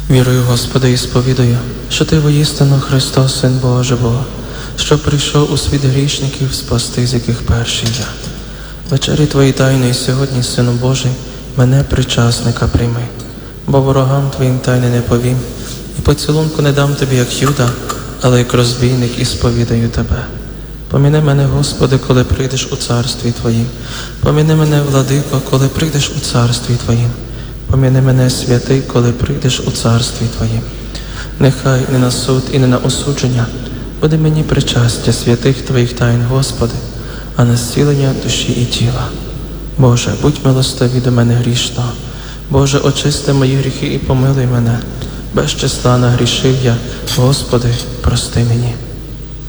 Вірую, Господи, і сповідаю, що Ти воістину Христос, Син Божого, що прийшов у світ грішників спасти, з яких перший я. Вечері Твої тайної сьогодні, Сину Божий, мене причасника прийми, бо ворогам Твоїм тайни не повім, і поцілунку не дам Тобі, як Юда, але як розбійник і сповідаю Тебе. Поміни мене, Господи, коли прийдеш у царстві Твоїм. Поміни мене, Владико, коли прийдеш у царстві Твоїм. Поміни мене, святий, коли прийдеш у царстві Твоїм. Нехай не на суд і не на осудження буде мені причастя святих Твоїх тайн, Господи, а на зцілення душі і тіла. Боже, будь милостивий до мене грішного. Боже, очисти мої гріхи і помилуй мене. Без числа нагрішив я, Господи, прости мені.